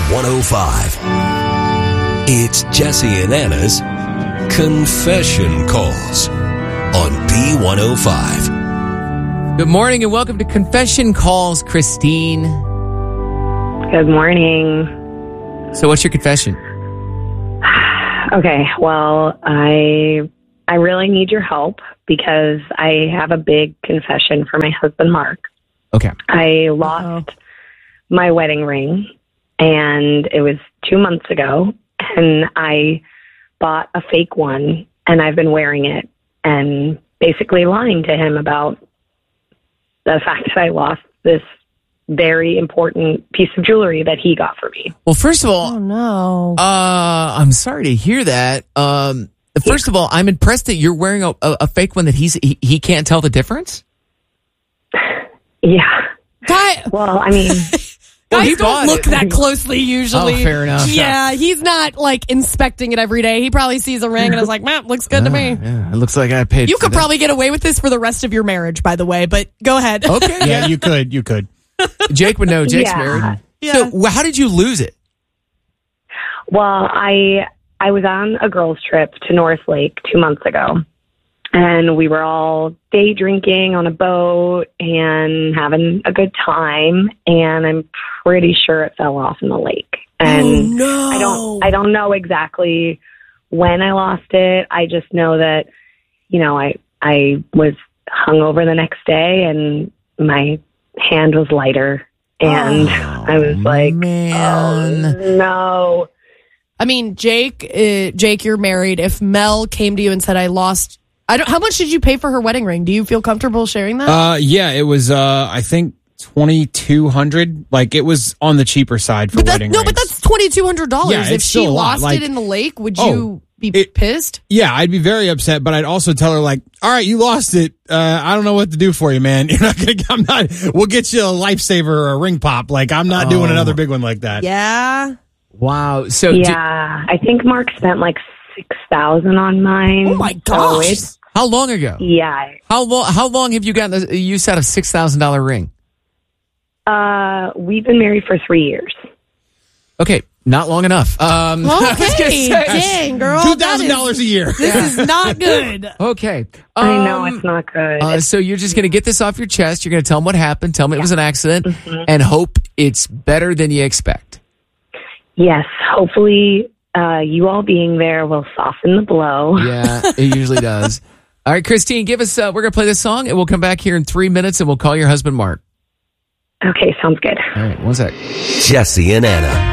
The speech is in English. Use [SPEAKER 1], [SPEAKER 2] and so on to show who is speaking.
[SPEAKER 1] B105. It's Jesse and Anna's Confession Calls on B105.
[SPEAKER 2] Good morning and welcome to Confession Calls, Christine.
[SPEAKER 3] Good morning.
[SPEAKER 2] So what's your confession?
[SPEAKER 3] Okay, well, I really need your help because I have a big confession for my husband, Mark.
[SPEAKER 2] Okay.
[SPEAKER 3] I lost my wedding ring, and it was 2 months ago, and I bought a fake one, and I've been wearing it and basically lying to him about the fact that I lost this very important piece of jewelry that he got for me.
[SPEAKER 2] Well, first of all,
[SPEAKER 4] Oh, no.
[SPEAKER 2] I'm sorry to hear that. First of all, I'm impressed that you're wearing a fake one that he can't tell the difference.
[SPEAKER 3] Yeah. Well, I mean...
[SPEAKER 2] Well, he
[SPEAKER 4] Guys don't look that closely usually.
[SPEAKER 2] Oh, fair enough.
[SPEAKER 4] Yeah, he's not like inspecting it every day. He probably sees a ring and is like, man, looks good to me.
[SPEAKER 2] Yeah, it looks like I paid
[SPEAKER 4] You
[SPEAKER 2] for
[SPEAKER 4] could
[SPEAKER 2] that.
[SPEAKER 4] probably get away with this for the rest of your marriage, by the way, but go ahead.
[SPEAKER 2] Okay.
[SPEAKER 5] Yeah, you could.
[SPEAKER 2] Jake would know. Jake's
[SPEAKER 3] Yeah.
[SPEAKER 2] married.
[SPEAKER 4] Yeah.
[SPEAKER 2] So how did you lose it?
[SPEAKER 3] Well, I was on a girls' trip to North Lake 2 months ago, and we were all day drinking on a boat and having a good time, and I'm pretty sure it fell off in the lake. And
[SPEAKER 4] no.
[SPEAKER 3] I don't know exactly when I lost it. I just know that, you know, I was hungover the next day and my hand was lighter, and I was like,
[SPEAKER 2] man.
[SPEAKER 3] oh no.
[SPEAKER 4] I mean, Jake, you're married. If Mel came to you and said, I lost, how much did you pay for her wedding ring? Do you feel comfortable sharing that?
[SPEAKER 5] Yeah, it was, I think $2,200. Like, it was on the cheaper side for wedding rings.
[SPEAKER 4] But that's $2,200.
[SPEAKER 5] Yeah,
[SPEAKER 4] if
[SPEAKER 5] it's
[SPEAKER 4] she
[SPEAKER 5] still a lot.
[SPEAKER 4] lost
[SPEAKER 5] Like,
[SPEAKER 4] it in the lake, would you be pissed?
[SPEAKER 5] Yeah, I'd be very upset, but I'd also tell her, like, all right, you lost it. I don't know what to do for you, man. We'll get you a lifesaver or a ring pop. Like, I'm not doing another big one like that.
[SPEAKER 4] Yeah.
[SPEAKER 2] Wow. So
[SPEAKER 3] Yeah, I think Mark spent like $6,000 on mine.
[SPEAKER 4] Oh my gosh.
[SPEAKER 3] So
[SPEAKER 2] how long ago?
[SPEAKER 3] yeah.
[SPEAKER 2] How long have you gotten the use out of $6,000 ring?
[SPEAKER 3] We've been married for 3 years.
[SPEAKER 2] Okay, not long enough. I was gonna
[SPEAKER 4] Okay.
[SPEAKER 2] say-
[SPEAKER 4] Dang, girl.
[SPEAKER 5] $2,000 a year.
[SPEAKER 4] This is not good.
[SPEAKER 2] Okay.
[SPEAKER 3] I know it's not good.
[SPEAKER 2] So you're just going to get this off your chest. You're going to tell them what happened. Tell them it was an accident, and hope it's better than you expect.
[SPEAKER 3] Yes, hopefully you all being there will soften the blow.
[SPEAKER 2] Yeah, it usually does. All right, Christine, give us. We're going to play this song, and we'll come back here in 3 minutes, and we'll call your husband, Mark.
[SPEAKER 3] Okay, sounds good.
[SPEAKER 2] All right, one sec.
[SPEAKER 1] Jesse and Anna.